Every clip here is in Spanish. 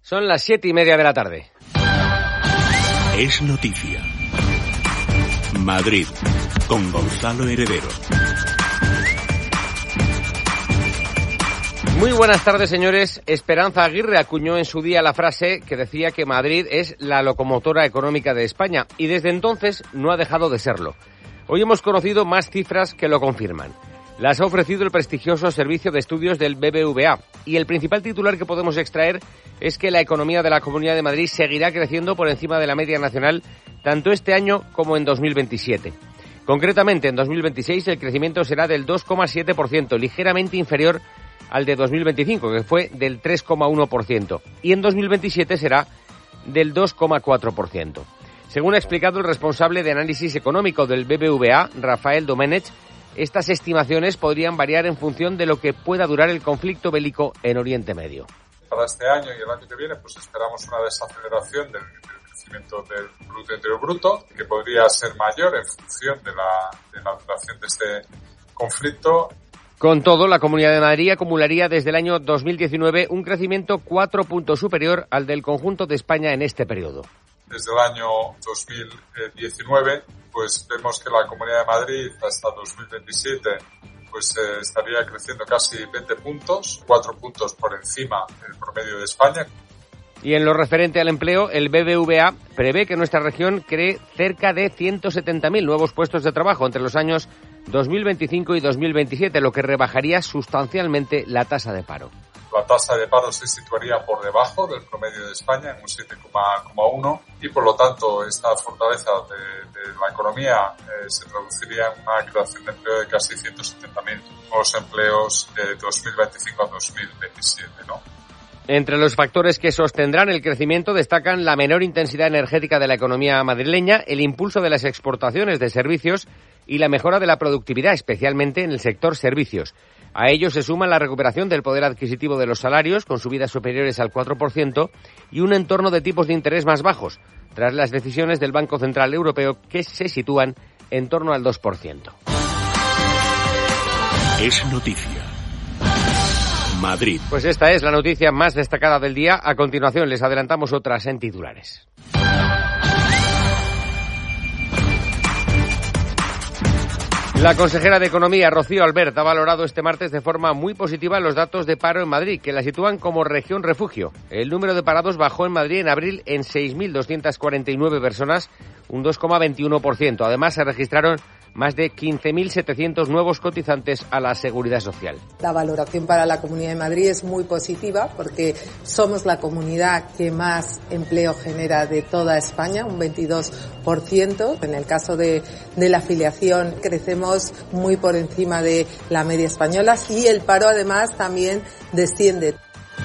Son las 7:30 de la tarde. Es noticia. Madrid, con Gonzalo Heredero. Muy buenas tardes, señores. Esperanza Aguirre acuñó en su día la frase que decía que Madrid es la locomotora económica de España y desde entonces no ha dejado de serlo. Hoy hemos conocido más cifras que lo confirman. Las ha ofrecido el prestigioso Servicio de Estudios del BBVA y el principal titular que podemos extraer es que la economía de la Comunidad de Madrid seguirá creciendo por encima de la media nacional tanto este año como en 2027. Concretamente, en 2026 el crecimiento será del 2,7%, ligeramente inferior al de 2025, que fue del 3,1%, y en 2027 será del 2,4%. Según ha explicado el responsable de análisis económico del BBVA, Rafael Domenech, estas estimaciones podrían variar en función de lo que pueda durar el conflicto bélico en Oriente Medio. Para este año y el año que viene, pues esperamos una desaceleración del crecimiento del Producto Interior Bruto, que podría ser mayor en función de la duración de este conflicto. Con todo, la Comunidad de Madrid acumularía desde el año 2019 un crecimiento 4 puntos superior al del conjunto de España en este periodo. Desde el año 2019, pues vemos que la Comunidad de Madrid hasta 2027 pues estaría creciendo casi 20 puntos, 4 puntos por encima del promedio de España. Y en lo referente al empleo, el BBVA prevé que nuestra región cree cerca de 170.000 nuevos puestos de trabajo entre los años 2025 y 2027, lo que rebajaría sustancialmente la tasa de paro. La tasa de paro se situaría por debajo del promedio de España, en un 7,1, y por lo tanto esta fortaleza de la economía se traduciría en una creación de empleo de casi 170.000 nuevos empleos de 2025 a 2027, ¿no? Entre los factores que sostendrán el crecimiento destacan la menor intensidad energética de la economía madrileña, el impulso de las exportaciones de servicios y la mejora de la productividad, especialmente en el sector servicios. A ello se suma la recuperación del poder adquisitivo de los salarios, con subidas superiores al 4%, y un entorno de tipos de interés más bajos, tras las decisiones del Banco Central Europeo, que se sitúan en torno al 2%. Es noticia. Madrid. Pues esta es la noticia más destacada del día. A continuación les adelantamos otras en titulares. La consejera de Economía, Rocío Albert, ha valorado este martes de forma muy positiva los datos de paro en Madrid, que la sitúan como región refugio. El número de parados bajó en Madrid en abril en 6.249 personas, un 2,21%. Además, se registraron más de 15.700 nuevos cotizantes a la Seguridad Social. La valoración para la Comunidad de Madrid es muy positiva porque somos la comunidad que más empleo genera de toda España, un 22%. En el caso de la afiliación crecemos muy por encima de la media española y el paro además también desciende.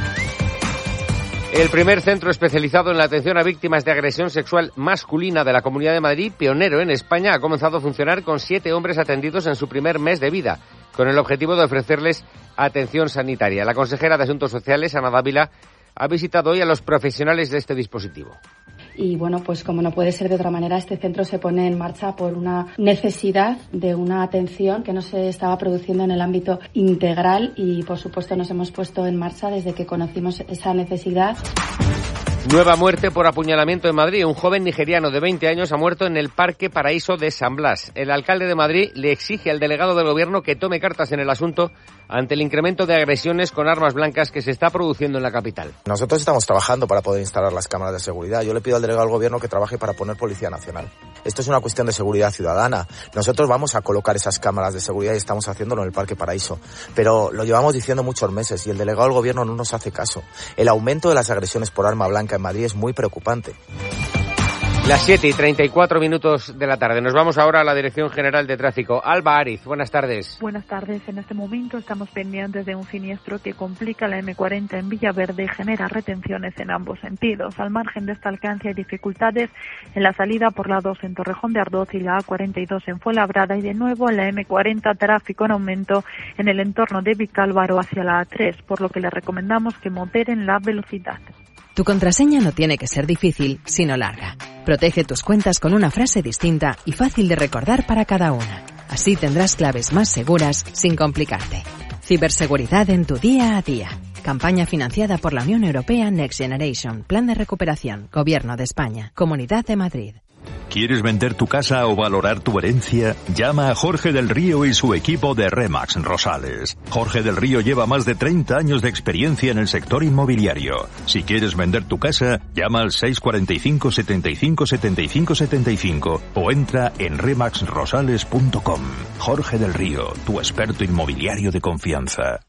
El primer centro especializado en la atención a víctimas de agresión sexual masculina de la Comunidad de Madrid, pionero en España, ha comenzado a funcionar con 7 hombres atendidos en su primer mes de vida, con el objetivo de ofrecerles atención sanitaria. La consejera de Asuntos Sociales, Ana Dávila, ha visitado hoy a los profesionales de este dispositivo. Y bueno, pues como no puede ser de otra manera, este centro se pone en marcha por una necesidad de una atención que no se estaba produciendo en el ámbito integral y por supuesto nos hemos puesto en marcha desde que conocimos esa necesidad. Nueva muerte por apuñalamiento en Madrid. Un joven nigeriano de 20 años ha muerto en el Parque Paraíso de San Blas. El alcalde de Madrid le exige al delegado del gobierno que tome cartas en el asunto ante el incremento de agresiones con armas blancas que se está produciendo en la capital. Nosotros estamos trabajando para poder instalar las cámaras de seguridad. Yo le pido al delegado del gobierno que trabaje para poner Policía Nacional. Esto es una cuestión de seguridad ciudadana. Nosotros vamos a colocar esas cámaras de seguridad y estamos haciéndolo en el Parque Paraíso. Pero lo llevamos diciendo muchos meses y el delegado del gobierno no nos hace caso. El aumento de las agresiones por arma blanca en Madrid es muy preocupante. Las 7:34 de la tarde. Nos vamos ahora a la Dirección General de Tráfico. Alba Ariz, buenas tardes. Buenas tardes. En este momento estamos pendientes de un siniestro que complica la M40 en Villaverde y genera retenciones en ambos sentidos. Al margen de esta alcance hay dificultades en la salida por la 2 en Torrejón de Ardoz y la A42 en Fuenlabrada y de nuevo en la M40 tráfico en aumento en el entorno de Vicálvaro hacia la A3, por lo que les recomendamos que moderen la velocidad. Tu contraseña no tiene que ser difícil, sino larga. Protege tus cuentas con una frase distinta y fácil de recordar para cada una. Así tendrás claves más seguras sin complicarte. Ciberseguridad en tu día a día. Campaña financiada por la Unión Europea Next Generation. Plan de recuperación. Gobierno de España. Comunidad de Madrid. ¿Quieres vender tu casa o valorar tu herencia? Llama a Jorge del Río y su equipo de Remax Rosales. Jorge del Río lleva más de 30 años de experiencia en el sector inmobiliario. Si quieres vender tu casa, llama al 645 75 75 75 o entra en remaxrosales.com. Jorge del Río, tu experto inmobiliario de confianza.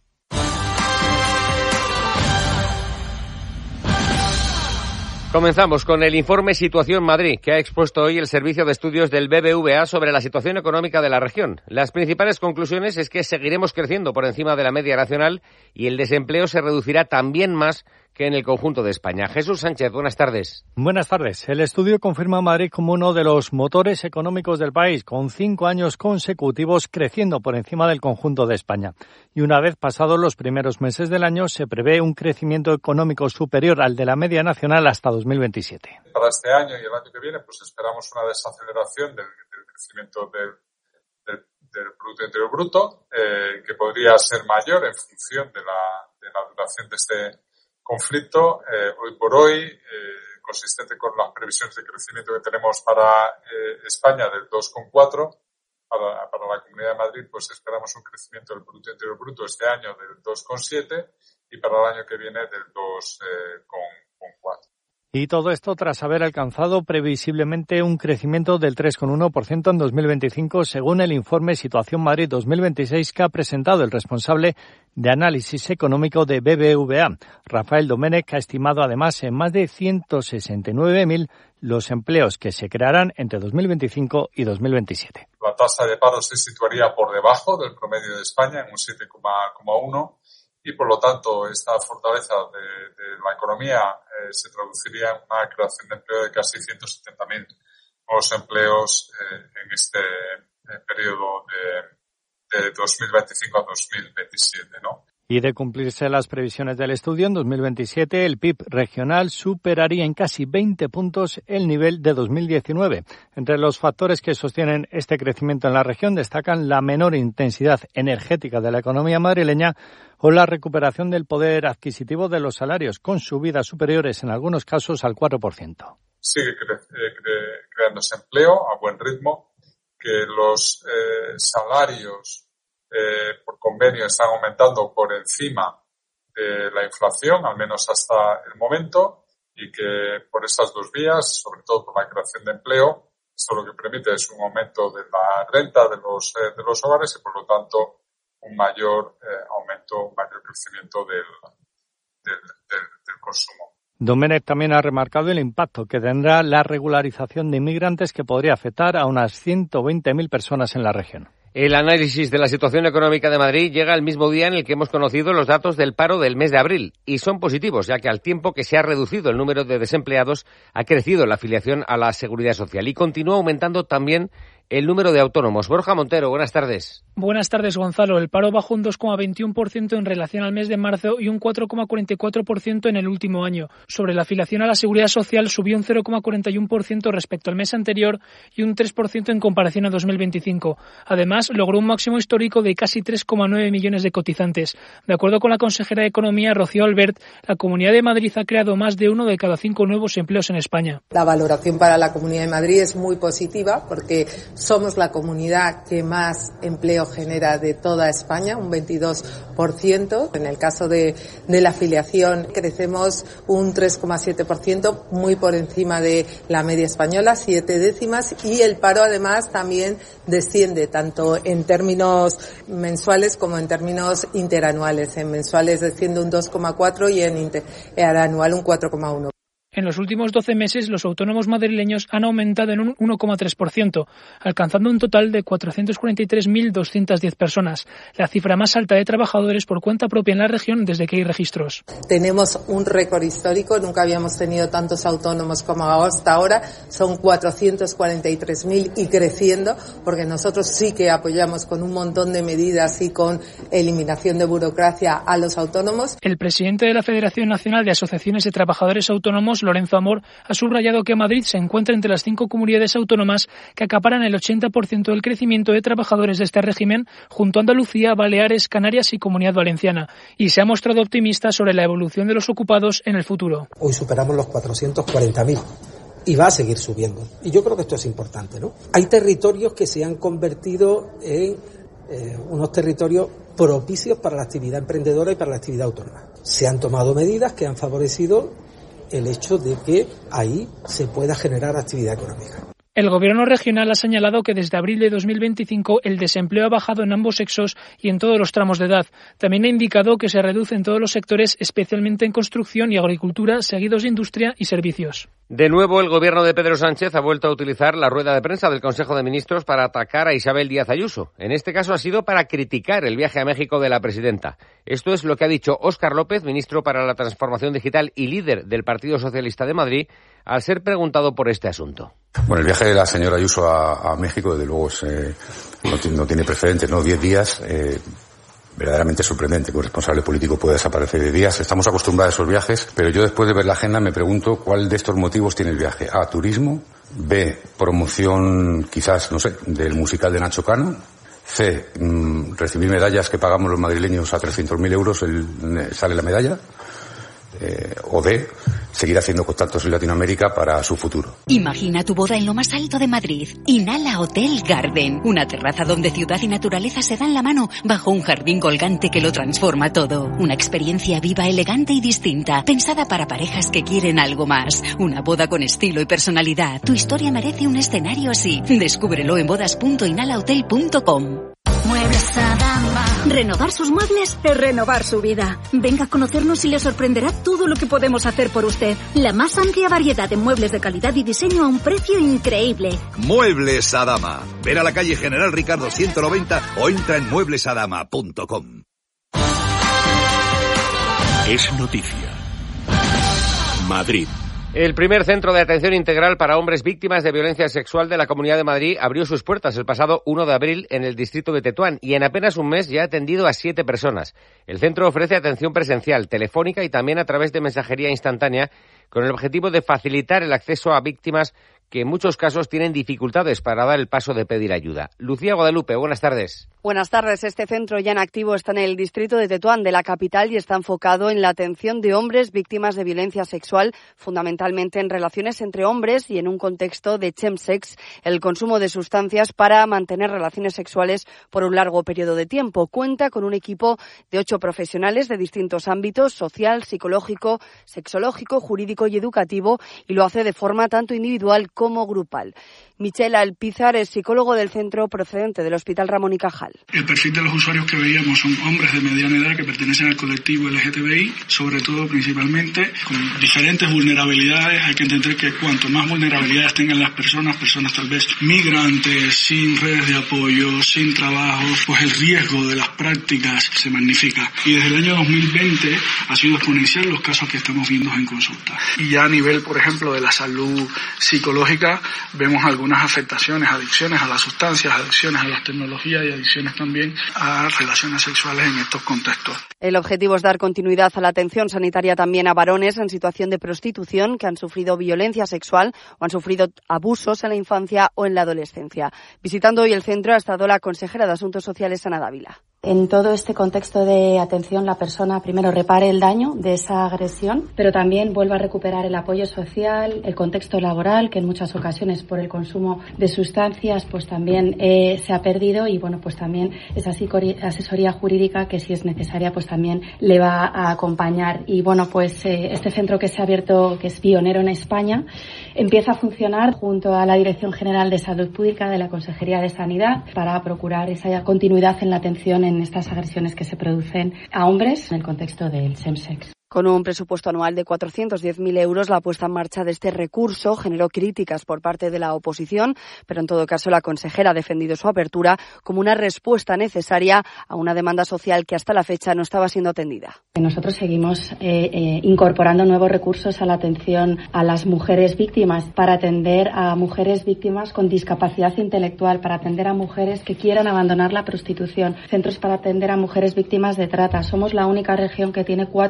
Comenzamos con el informe Situación Madrid, que ha expuesto hoy el Servicio de Estudios del BBVA sobre la situación económica de la región. Las principales conclusiones es que seguiremos creciendo por encima de la media nacional y el desempleo se reducirá también más que en el conjunto de España. Jesús Sánchez, buenas tardes. Buenas tardes. El estudio confirma a Madrid como uno de los motores económicos del país, con 5 años consecutivos creciendo por encima del conjunto de España. Y una vez pasados los primeros meses del año, se prevé un crecimiento económico superior al de la media nacional hasta 2027. Para este año y el año que viene, pues esperamos una desaceleración del crecimiento del Producto Interior Bruto, que podría ser mayor en función de la duración de este conflicto. Hoy por hoy, consistente con las previsiones de crecimiento que tenemos para España del 2,4, para la Comunidad de Madrid, pues esperamos un crecimiento del Producto Interior Bruto este año del 2,7 y para el año que viene del 2,4. Y todo esto tras haber alcanzado previsiblemente un crecimiento del 3,1% en 2025, según el informe Situación Madrid 2026 que ha presentado el responsable de análisis económico de BBVA. Rafael Domènech ha estimado además en más de 169.000 los empleos que se crearán entre 2025 y 2027. La tasa de paro se situaría por debajo del promedio de España en un 7,1%. Y por lo tanto, esta fortaleza de la economía se traduciría en una creación de empleo de casi 170.000 nuevos empleos en este periodo de 2025 a 2027, ¿no? Y de cumplirse las previsiones del estudio, en 2027 el PIB regional superaría en casi 20 puntos el nivel de 2019. Entre los factores que sostienen este crecimiento en la región destacan la menor intensidad energética de la economía madrileña o la recuperación del poder adquisitivo de los salarios, con subidas superiores en algunos casos al 4%. Sigue creándose empleo a buen ritmo, que los salarios por convenio están aumentando por encima de la inflación, al menos hasta el momento, y que por estas dos vías, sobre todo por la creación de empleo, esto lo que permite es un aumento de la renta de los hogares y por lo tanto un mayor aumento, un mayor crecimiento del consumo. Domènech también ha remarcado el impacto que tendrá la regularización de inmigrantes, que podría afectar a unas 120.000 personas en la región. El análisis de la situación económica de Madrid llega al mismo día en el que hemos conocido los datos del paro del mes de abril y son positivos, ya que al tiempo que se ha reducido el número de desempleados, ha crecido la afiliación a la Seguridad Social y continúa aumentando también el número de autónomos. Borja Montero, buenas tardes. Buenas tardes, Gonzalo. El paro bajó un 2,21% en relación al mes de marzo y un 4,44% en el último año. Sobre la afiliación a la Seguridad Social subió un 0,41% respecto al mes anterior y un 3% en comparación a 2025. Además, logró un máximo histórico de casi 3,9 millones de cotizantes. De acuerdo con la consejera de Economía, Rocío Albert, la Comunidad de Madrid ha creado más de 1 de cada 5 nuevos empleos en España. La valoración para la Comunidad de Madrid es muy positiva porque somos la comunidad que más empleo genera de toda España, un 22%. En el caso de la afiliación crecemos un 3,7%, muy por encima de la media española, 7 décimas, y el paro además también desciende, tanto en términos mensuales como en términos interanuales. En mensuales desciende un 2,4% y en interanual un 4,1%. En los últimos 12 meses, los autónomos madrileños han aumentado en un 1,3%, alcanzando un total de 443.210 personas, la cifra más alta de trabajadores por cuenta propia en la región desde que hay registros. Tenemos un récord histórico, nunca habíamos tenido tantos autónomos como hasta ahora, son 443.000 y creciendo, porque nosotros sí que apoyamos con un montón de medidas y con eliminación de burocracia a los autónomos. El presidente de la Federación Nacional de Asociaciones de Trabajadores Autónomos Lorenzo Amor, ha subrayado que Madrid se encuentra entre las 5 comunidades autónomas que acaparan el 80% del crecimiento de trabajadores de este régimen, junto a Andalucía, Baleares, Canarias y Comunidad Valenciana, y se ha mostrado optimista sobre la evolución de los ocupados en el futuro. Hoy superamos los 440.000. Y va a seguir subiendo. Y yo creo que esto es importante, ¿no? Hay territorios que se han convertido en unos territorios propicios para la actividad emprendedora y para la actividad autónoma. Se han tomado medidas que han favorecido el hecho de que ahí se pueda generar actividad económica. El Gobierno regional ha señalado que desde abril de 2025 el desempleo ha bajado en ambos sexos y en todos los tramos de edad. También ha indicado que se reduce en todos los sectores, especialmente en construcción y agricultura, seguidos de industria y servicios. De nuevo, el Gobierno de Pedro Sánchez ha vuelto a utilizar la rueda de prensa del Consejo de Ministros para atacar a Isabel Díaz Ayuso. En este caso ha sido para criticar el viaje a México de la presidenta. Esto es lo que ha dicho Óscar López, ministro para la Transformación Digital y líder del Partido Socialista de Madrid, al ser preguntado por este asunto. Bueno, el viaje de la señora Ayuso a México, desde luego, no tiene precedentes, ¿no? 10 días, verdaderamente sorprendente que un responsable político pueda desaparecer de días. Estamos acostumbrados a esos viajes, pero yo después de ver la agenda me pregunto cuál de estos motivos tiene el viaje. A, turismo. B, promoción, quizás, no sé, del musical de Nacho Cano. C, recibir medallas que pagamos los madrileños a 300.000 euros, sale la medalla. O D, seguir haciendo contactos en Latinoamérica para su futuro. Imagina tu boda en lo más alto de Madrid. Inhala Hotel Garden, una terraza donde ciudad y naturaleza se dan la mano bajo un jardín colgante que lo transforma todo. Una experiencia viva, elegante y distinta, pensada para parejas que quieren algo más. Una boda con estilo y personalidad. Tu historia merece un escenario así. Descúbrelo en bodas.inhalahotel.com. Muebles Adama. Renovar sus muebles es renovar su vida. Venga a conocernos y le sorprenderá todo lo que podemos hacer por usted. La más amplia variedad de muebles de calidad y diseño a un precio increíble. Muebles Adama. Ven a la calle General Ricardo 190 o entra en mueblesadama.com. Es noticia. Madrid. El primer centro de atención integral para hombres víctimas de violencia sexual de la Comunidad de Madrid abrió sus puertas el pasado 1 de abril en el distrito de Tetuán y en apenas un mes ya ha atendido a 7 personas. El centro ofrece atención presencial, telefónica y también a través de mensajería instantánea con el objetivo de facilitar el acceso a víctimas que en muchos casos tienen dificultades para dar el paso de pedir ayuda. Lucía Guadalupe, buenas tardes. Buenas tardes. Este centro ya en activo está en el distrito de Tetuán de la capital y está enfocado en la atención de hombres víctimas de violencia sexual, fundamentalmente en relaciones entre hombres y en un contexto de chemsex, el consumo de sustancias para mantener relaciones sexuales por un largo periodo de tiempo. Cuenta con un equipo de 8 profesionales de distintos ámbitos: social, psicológico, sexológico, jurídico y educativo, y lo hace de forma tanto individual como grupal. Michel Alpizar es psicólogo del centro procedente del Hospital Ramón y Cajal. El perfil de los usuarios que veíamos son hombres de mediana edad que pertenecen al colectivo LGTBI, sobre todo principalmente con diferentes vulnerabilidades. Hay que entender que cuanto más vulnerabilidades tengan las personas tal vez migrantes, sin redes de apoyo, sin trabajo, pues el riesgo de las prácticas se magnifica. Y desde el año 2020 ha sido exponencial los casos que estamos viendo en consulta. Y ya a nivel, por ejemplo, de la salud psicológica, vemos algunas afectaciones, adicciones a las sustancias, adicciones a las tecnologías y adicciones también a relaciones sexuales en estos contextos. El objetivo es dar continuidad a la atención sanitaria también a varones en situación de prostitución que han sufrido violencia sexual o han sufrido abusos en la infancia o en la adolescencia. Visitando hoy el centro ha estado la consejera de Asuntos Sociales, Ana Dávila. En todo este contexto de atención, la persona primero repare el daño de esa agresión, pero también vuelva a recuperar el apoyo social, el contexto laboral, que en muchas ocasiones por el consumo de sustancias pues también se ha perdido, y bueno, pues también esa asesoría jurídica que si es necesaria pues también le va a acompañar. Y bueno, pues este centro que se ha abierto, que es pionero en España, empieza a funcionar junto a la Dirección General de Salud Pública de la Consejería de Sanidad para procurar esa continuidad en la atención en estas agresiones que se producen a hombres en el contexto del chemsex. Con un presupuesto anual de 410.000 euros, la puesta en marcha de este recurso generó críticas por parte de la oposición, pero en todo caso la consejera ha defendido su apertura como una respuesta necesaria a una demanda social que hasta la fecha no estaba siendo atendida. Nosotros seguimos incorporando nuevos recursos a la atención a las mujeres víctimas, para atender a mujeres víctimas con discapacidad intelectual, para atender a mujeres que quieran abandonar la prostitución, centros para atender a mujeres víctimas de trata. Somos la única región que tiene 4 centros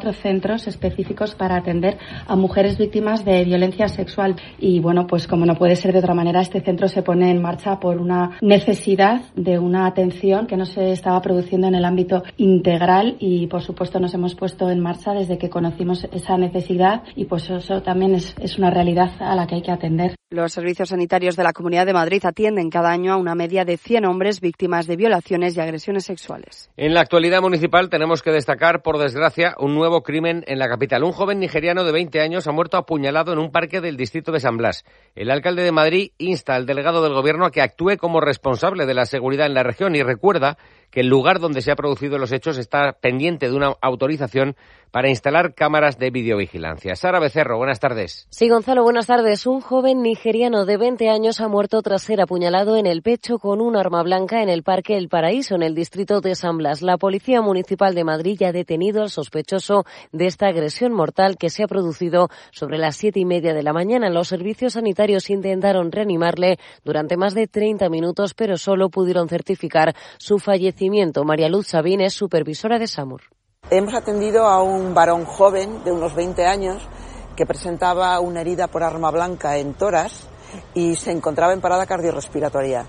centros específicos para atender a mujeres víctimas de violencia sexual. Y bueno, pues como no puede ser de otra manera, este centro se pone en marcha por una necesidad de una atención que no se estaba produciendo en el ámbito integral y por supuesto nos hemos puesto en marcha desde que conocimos esa necesidad y pues eso también es una realidad a la que hay que atender. Los servicios sanitarios de la Comunidad de Madrid atienden cada año a una media de 100 hombres víctimas de violaciones y agresiones sexuales. En la actualidad municipal tenemos que destacar, por desgracia, un nuevo crimen en la capital. Un joven nigeriano de 20 años ha muerto apuñalado en un parque del distrito de San Blas. El alcalde de Madrid insta al delegado del Gobierno a que actúe como responsable de la seguridad en la región y recuerda que el lugar donde se han producido los hechos está pendiente de una autorización para instalar cámaras de videovigilancia. Sara Becerro, buenas tardes. Sí, Gonzalo, buenas tardes. Un joven nigeriano de 20 años ha muerto tras ser apuñalado en el pecho con un arma blanca en el Parque El Paraíso, en el distrito de San Blas. La Policía Municipal de Madrid ya ha detenido al sospechoso de esta agresión mortal que se ha producido sobre las 7:30 de la mañana. Los servicios sanitarios intentaron reanimarle durante más de 30 minutos, pero solo pudieron certificar su fallecimiento. María Luz Sabín es supervisora de SAMUR. Hemos atendido a un varón joven de unos 20 años que presentaba una herida por arma blanca en tórax y se encontraba en parada cardiorrespiratoria.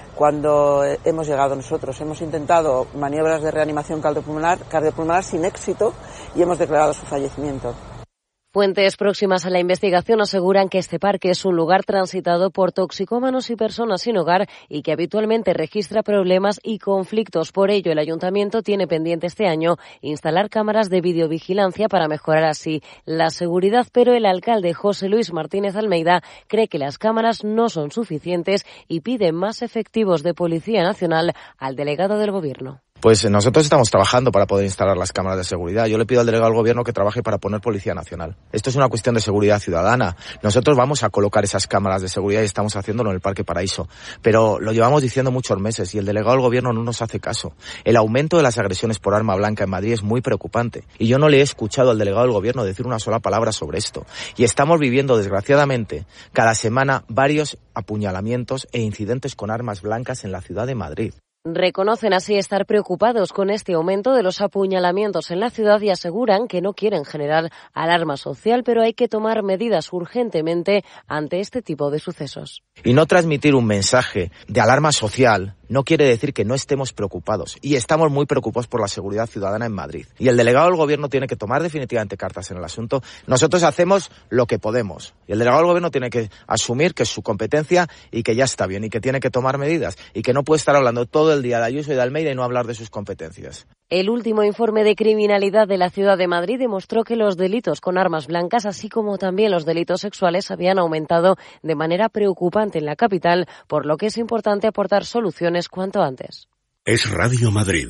Cuando hemos llegado nosotros, hemos intentado maniobras de reanimación cardiopulmonar sin éxito y hemos declarado su fallecimiento. Fuentes próximas a la investigación aseguran que este parque es un lugar transitado por toxicómanos y personas sin hogar y que habitualmente registra problemas y conflictos. Por ello, el ayuntamiento tiene pendiente este año instalar cámaras de videovigilancia para mejorar así la seguridad, pero el alcalde José Luis Martínez Almeida cree que las cámaras no son suficientes y pide más efectivos de Policía Nacional al delegado del Gobierno. Pues nosotros estamos trabajando para poder instalar las cámaras de seguridad. Yo le pido al delegado del Gobierno que trabaje para poner Policía Nacional. Esto es una cuestión de seguridad ciudadana. Nosotros vamos a colocar esas cámaras de seguridad y estamos haciéndolo en el Parque Paraíso. Pero lo llevamos diciendo muchos meses y el delegado del Gobierno no nos hace caso. El aumento de las agresiones por arma blanca en Madrid es muy preocupante. Y yo no le he escuchado al delegado del Gobierno decir una sola palabra sobre esto. Y estamos viviendo, desgraciadamente, cada semana varios apuñalamientos e incidentes con armas blancas en la ciudad de Madrid. Reconocen así estar preocupados con este aumento de los apuñalamientos en la ciudad y aseguran que no quieren generar alarma social, pero hay que tomar medidas urgentemente ante este tipo de sucesos. Y no transmitir un mensaje de alarma social no quiere decir que no estemos preocupados. Y estamos muy preocupados por la seguridad ciudadana en Madrid. Y el delegado del Gobierno tiene que tomar definitivamente cartas en el asunto. Nosotros hacemos lo que podemos. Y el delegado del Gobierno tiene que asumir que es su competencia y que ya está bien y que tiene que tomar medidas. Y que no puede estar hablando todo el día de Ayuso y de Almeida y no hablar de sus competencias. El último informe de criminalidad de la Ciudad de Madrid demostró que los delitos con armas blancas, así como también los delitos sexuales, habían aumentado de manera preocupante en la capital, por lo que es importante aportar soluciones cuanto antes. Es Radio Madrid,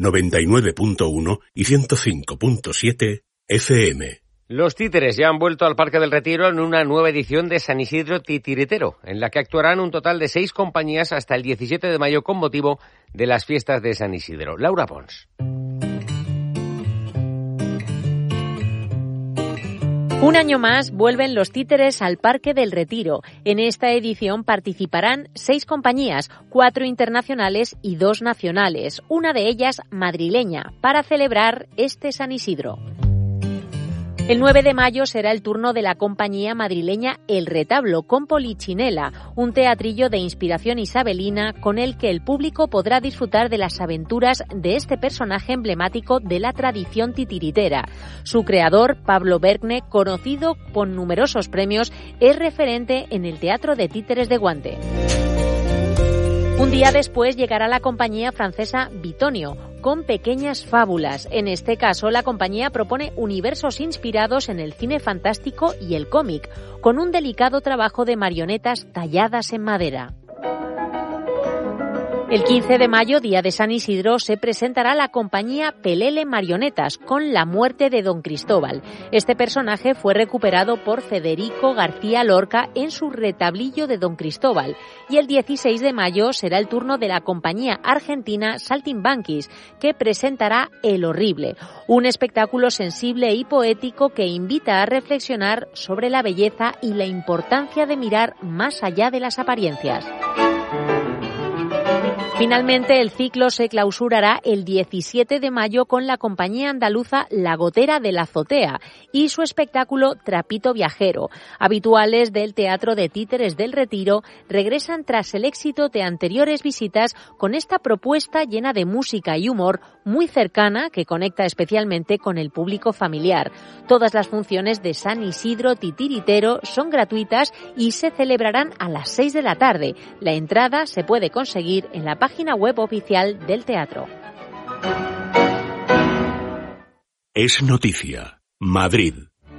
99.1 y 105.7 FM. Los títeres ya han vuelto al Parque del Retiro en una nueva edición de San Isidro Titiritero, en la que actuarán un total de 6 compañías hasta el 17 de mayo con motivo de las fiestas de San Isidro. Laura Pons. Un año más vuelven los títeres al Parque del Retiro. En esta edición participarán 6 compañías, 4 internacionales y 2 nacionales, una de ellas madrileña, para celebrar este San Isidro. El 9 de mayo será el turno de la compañía madrileña El Retablo con Polichinela, un teatrillo de inspiración isabelina con el que el público podrá disfrutar de las aventuras de este personaje emblemático de la tradición titiritera. Su creador, Pablo Bergne, conocido con numerosos premios, es referente en el teatro de títeres de Guante. Un día después llegará la compañía francesa Bitonio, con pequeñas fábulas. En este caso, la compañía propone universos inspirados en el cine fantástico y el cómic, con un delicado trabajo de marionetas talladas en madera. El 15 de mayo, día de San Isidro, se presentará la compañía Pelele Marionetas con La muerte de Don Cristóbal. Este personaje fue recuperado por Federico García Lorca en su retablillo de Don Cristóbal. Y el 16 de mayo será el turno de la compañía argentina Saltimbanquis, que presentará El Horrible, un espectáculo sensible y poético que invita a reflexionar sobre la belleza y la importancia de mirar más allá de las apariencias. Finalmente, el ciclo se clausurará el 17 de mayo con la compañía andaluza La Gotera de la Azotea y su espectáculo Trapito Viajero. Habituales del Teatro de Títeres del Retiro regresan tras el éxito de anteriores visitas con esta propuesta llena de música y humor muy cercana que conecta especialmente con el público familiar. Todas las funciones de San Isidro Titiritero son gratuitas y se celebrarán a las 6 de la tarde. La entrada se puede conseguir en la página web oficial del teatro. Es noticia. Madrid.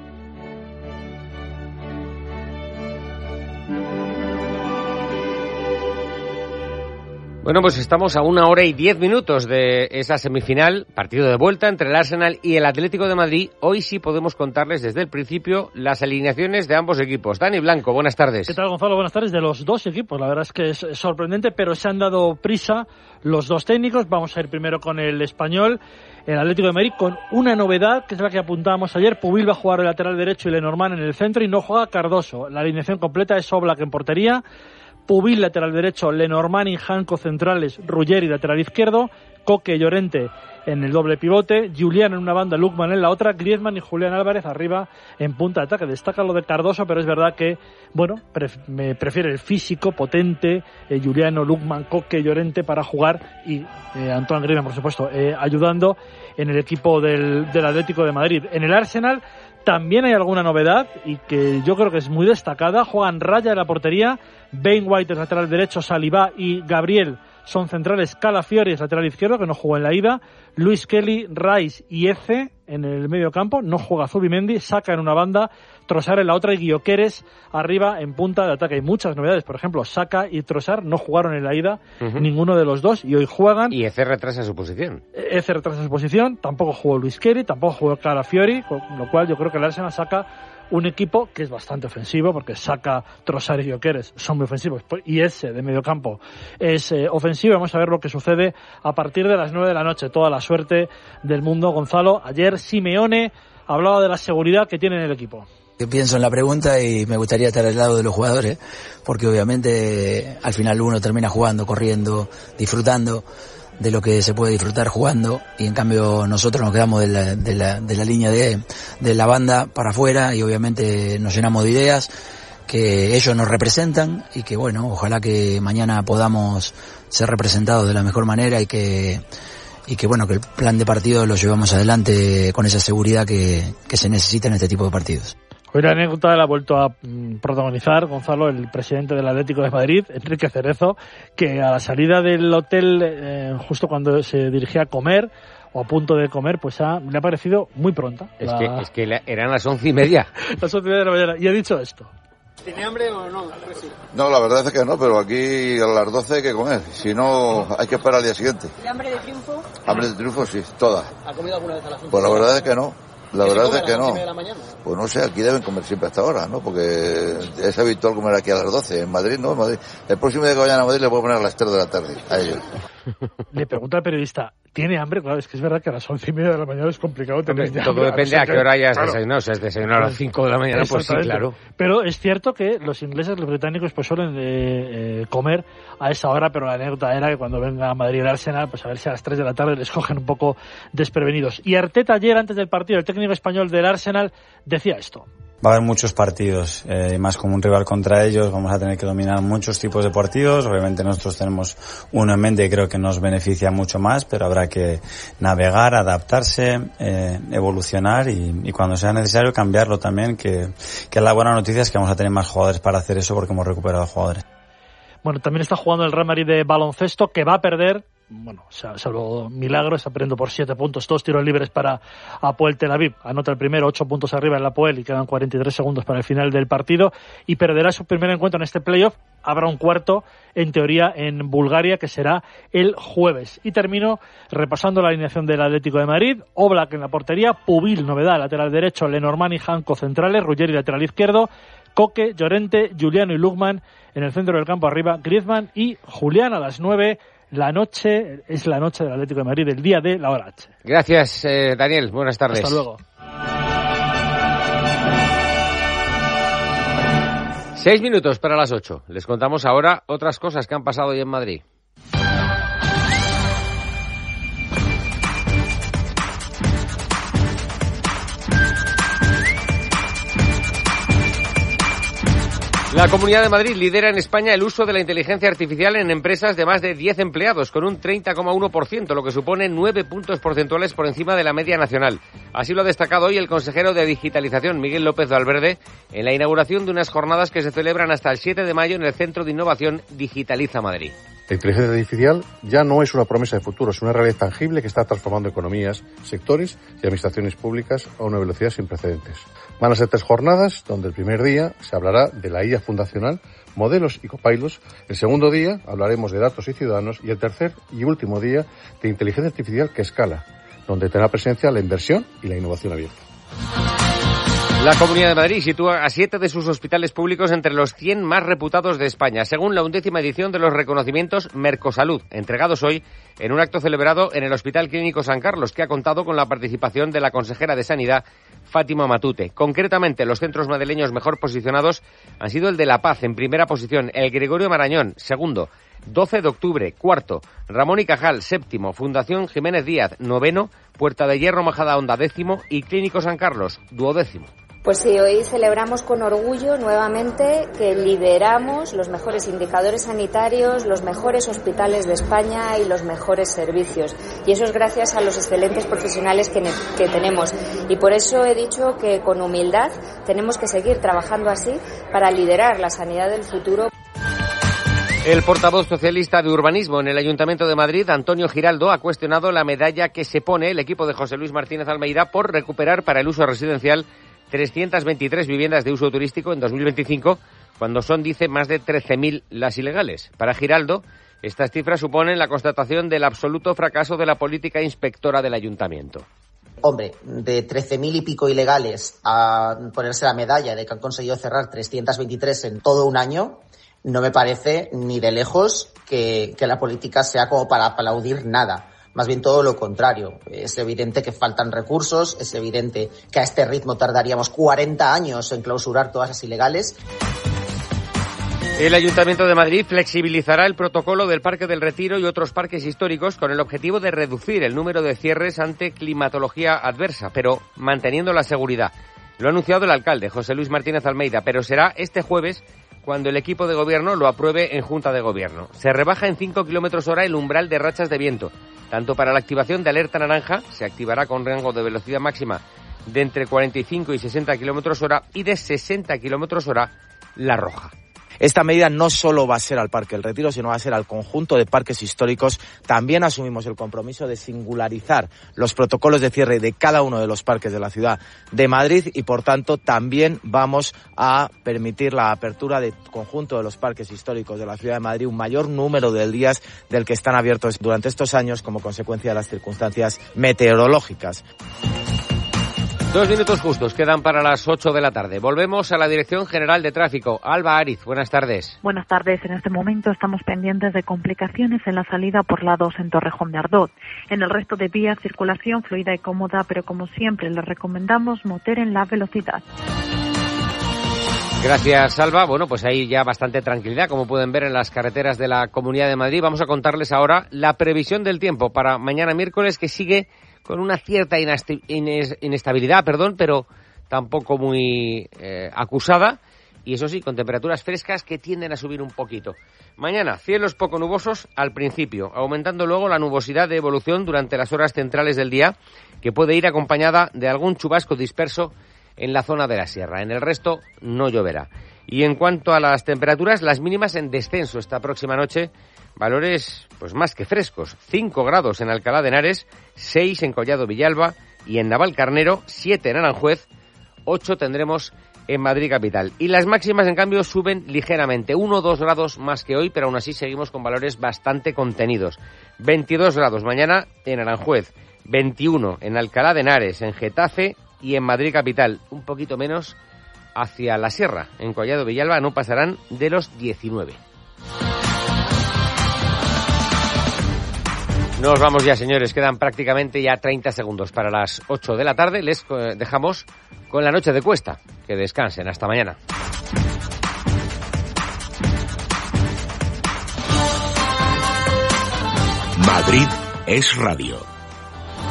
Bueno, pues estamos a 1 hora y 10 minutos de esa semifinal, partido de vuelta entre el Arsenal y el Atlético de Madrid. Hoy sí podemos contarles desde el principio las alineaciones de ambos equipos. Dani Blanco, buenas tardes. ¿Qué tal, Gonzalo? Buenas tardes. De los dos equipos, la verdad es que es sorprendente, pero se han dado prisa los dos técnicos. Vamos a ir primero con el Español, el Atlético de Madrid, con una novedad, que es la que apuntábamos ayer. Pubil va a jugar el lateral derecho y Lenormand en el centro y no juega Cardoso. La alineación completa es Oblak en portería, Pubil lateral derecho, Lenormand y Janco centrales, Ruggeri lateral izquierdo, Coque y Llorente en el doble pivote, Julián en una banda, Lukman en la otra, Griezmann y Julián Álvarez arriba en punta de ataque. Destaca lo de Cardoso, pero es verdad que, bueno, me prefiere el físico potente, Juliano, Lukman, Coque, Llorente para jugar y Antoine Griezmann, por supuesto, ayudando en el equipo del Atlético de Madrid. En el Arsenal también hay alguna novedad y que yo creo que es muy destacada. Juegan Raya en la portería, Bain White es lateral derecho, Salivá y Gabriel son centrales, Calafiori es lateral izquierdo, que no jugó en la ida, Luis Kelly, Rice y Eze en el medio campo, no juega Zubimendi, Saka en una banda, Trossard en la otra y Guioqueres arriba en punta de ataque. Hay muchas novedades, por ejemplo, Saka y Trossard no jugaron en la ida, ninguno de los dos, y hoy juegan. Y Eze retrasa su posición. Eze retrasa su posición, tampoco jugó Luis Kelly, tampoco jugó Calafiori, con lo cual yo creo que el Arsenal saca un equipo que es bastante ofensivo, porque Saka, Trossard y Gyökeres son muy ofensivos, y ese de medio campo es ofensivo. Vamos a ver lo que sucede a partir de las 9 de la noche. Toda la suerte del mundo, Gonzalo. Ayer Simeone hablaba de la seguridad que tiene en el equipo. Yo pienso en la pregunta y me gustaría estar al lado de los jugadores, porque obviamente al final uno termina jugando, corriendo, disfrutando de lo que se puede disfrutar jugando, y en cambio nosotros nos quedamos de la línea de la banda para afuera, y obviamente nos llenamos de ideas que ellos nos representan, y que bueno, ojalá que mañana podamos ser representados de la mejor manera y que bueno, que el plan de partido lo llevamos adelante con esa seguridad que se necesita en este tipo de partidos. Hoy la anécdota la ha vuelto a protagonizar, Gonzalo, el presidente del Atlético de Madrid, Enrique Cerezo, que a la salida del hotel, justo cuando se dirigía a comer, o a punto de comer, pues le ha parecido muy pronta. Es que eran las 11:30. Las 11:30 de la mañana, y ha dicho esto. ¿Tiene hambre o no? Pues sí. No, la verdad es que no, pero aquí a las 12 hay que comer, si no hay que esperar al día siguiente. ¿Y hambre de triunfo? Hambre de triunfo, sí, toda. ¿Ha comido alguna vez a las 11? Pues la verdad es que no. La verdad es que no. ¿De la mañana? Pues no sé, aquí deben comer siempre hasta ahora, ¿no? Porque es habitual comer aquí a las 12. En Madrid, ¿no? En Madrid. El próximo día que vayan a Madrid le puedo poner a las 3 de la tarde a ellos. Le pregunta al periodista, ¿tiene hambre? Claro, es que es verdad que a las 11:30 de la mañana es complicado tener hambre. Todo depende a qué hora hayas desayunado. Si has desayunado a las 5 de la mañana, pues sí, claro. Pero es cierto que los ingleses, los británicos, pues suelen comer a esa hora, pero la anécdota era que cuando venga a Madrid el Arsenal, pues a ver si a las 3 de la tarde les cogen un poco desprevenidos. Y Arteta ayer, antes del partido, el técnico español del Arsenal, decía esto. Va a haber muchos partidos, más como un rival contra ellos, vamos a tener que dominar muchos tipos de partidos. Obviamente nosotros tenemos uno en mente y creo que nos beneficia mucho más, pero habrá que navegar, adaptarse, evolucionar y cuando sea necesario cambiarlo también, que la buena noticia es que vamos a tener más jugadores para hacer eso porque hemos recuperado jugadores. Bueno, también está jugando el Real Madrid de baloncesto, que va a perder, bueno, salvo milagro, está perdiendo por 7 puntos, 2 tiros libres para Hapoel Tel Aviv. Anota el primero, 8 puntos arriba en la Hapoel y quedan 43 segundos para el final del partido, y perderá su primer encuentro en este playoff. Habrá un cuarto, en teoría, en Bulgaria, que será el jueves. Y termino repasando la alineación del Atlético de Madrid. Oblak en la portería, Pubil, novedad, lateral derecho, Lenormand y Janco centrales, Ruggeri lateral izquierdo, Coque, Llorente, Juliano y Lukman en el centro del campo, arriba Griezmann y Julián. A las 9 la noche, es la noche del Atlético de Madrid, el día de la hora H. Gracias, Daniel. Buenas tardes. Hasta luego. 6 minutos para las 8. Les contamos ahora otras cosas que han pasado hoy en Madrid. La Comunidad de Madrid lidera en España el uso de la inteligencia artificial en empresas de más de 10 empleados, con un 30,1%, lo que supone 9 puntos porcentuales por encima de la media nacional. Así lo ha destacado hoy el consejero de Digitalización, Miguel López Valverde, en la inauguración de unas jornadas que se celebran hasta el 7 de mayo en el Centro de Innovación Digitaliza Madrid. La inteligencia artificial ya no es una promesa de futuro, es una realidad tangible que está transformando economías, sectores y administraciones públicas a una velocidad sin precedentes. Van a ser 3 jornadas, donde el primer día se hablará de la IA fundacional, modelos y copilots. El segundo día hablaremos de datos y ciudadanos. Y el tercer y último día de inteligencia artificial que escala, donde tendrá presencia la inversión y la innovación abierta. La Comunidad de Madrid sitúa a 7 de sus hospitales públicos entre los 100 más reputados de España, según la 11ª edición de los reconocimientos Mercosalud, entregados hoy en un acto celebrado en el Hospital Clínico San Carlos, que ha contado con la participación de la consejera de Sanidad, Fátima Matute. Concretamente, los centros madrileños mejor posicionados han sido el de La Paz, en primera posición, el Gregorio Marañón, segundo, 12 de octubre, cuarto, Ramón y Cajal, séptimo, Fundación Jiménez Díaz, noveno, Puerta de Hierro Majadahonda, décimo y Clínico San Carlos, duodécimo. Pues sí, hoy celebramos con orgullo nuevamente que lideramos los mejores indicadores sanitarios, los mejores hospitales de España y los mejores servicios. Y eso es gracias a los excelentes profesionales que tenemos. Y por eso he dicho que con humildad tenemos que seguir trabajando así para liderar la sanidad del futuro. El portavoz socialista de Urbanismo en el Ayuntamiento de Madrid, Antonio Giraldo, ha cuestionado la medalla que se pone el equipo de José Luis Martínez Almeida por recuperar para el uso residencial 323 viviendas de uso turístico en 2025, cuando son, dice, más de 13.000 las ilegales. Para Giraldo, estas cifras suponen la constatación del absoluto fracaso de la política inspectora del ayuntamiento. Hombre, de 13.000 y pico ilegales a ponerse la medalla de que han conseguido cerrar 323 en todo un año, no me parece ni de lejos que la política sea como para aplaudir nada. Más bien todo lo contrario. Es evidente que faltan recursos, es evidente que a este ritmo tardaríamos 40 años en clausurar todas las ilegales. El Ayuntamiento de Madrid flexibilizará el protocolo del Parque del Retiro y otros parques históricos con el objetivo de reducir el número de cierres ante climatología adversa, pero manteniendo la seguridad. Lo ha anunciado el alcalde, José Luis Martínez Almeida, pero será este jueves cuando el equipo de gobierno lo apruebe en Junta de Gobierno. Se rebaja en 5 km/h el umbral de rachas de viento. Tanto para la activación de alerta naranja, se activará con rango de velocidad máxima de entre 45 y 60 km/h y de 60 km/h la roja. Esta medida no solo va a ser al Parque del Retiro, sino va a ser al conjunto de parques históricos. También asumimos el compromiso de singularizar los protocolos de cierre de cada uno de los parques de la ciudad de Madrid y, por tanto, también vamos a permitir la apertura del conjunto de los parques históricos de la ciudad de Madrid, un mayor número de días del que están abiertos durante estos años como consecuencia de las circunstancias meteorológicas. 2 minutos justos quedan para las 8 de la tarde. Volvemos a la Dirección General de Tráfico. Alba Ariz, buenas tardes. Buenas tardes. En este momento estamos pendientes de complicaciones en la salida por la 2 en Torrejón de Ardoz. En el resto de vías, circulación fluida y cómoda, pero como siempre les recomendamos moderen la velocidad. Gracias, Alba. Bueno, pues hay ya bastante tranquilidad, como pueden ver en las carreteras de la Comunidad de Madrid. Vamos a contarles ahora la previsión del tiempo para mañana miércoles, que sigue con una cierta inestabilidad, pero tampoco muy acusada, y eso sí, con temperaturas frescas que tienden a subir un poquito. Mañana, cielos poco nubosos al principio, aumentando luego la nubosidad de evolución durante las horas centrales del día, que puede ir acompañada de algún chubasco disperso en la zona de la sierra. En el resto no lloverá. Y en cuanto a las temperaturas, las mínimas en descenso esta próxima noche, valores pues más que frescos. 5 grados en Alcalá de Henares, 6 en Collado Villalba y en Navalcarnero, 7 en Aranjuez, 8 tendremos en Madrid capital. Y las máximas, en cambio, suben ligeramente, 1 o 2 grados más que hoy, pero aún así seguimos con valores bastante contenidos. 22 grados mañana en Aranjuez, 21 en Alcalá de Henares, en Getafe y en Madrid capital, un poquito menos hacia la sierra. En Collado Villalba no pasarán de los 19. Nos vamos ya, señores. Quedan prácticamente ya 30 segundos para las 8 de la tarde. Les dejamos con la noche de Cuesta. Que descansen. Hasta mañana. Madrid es radio.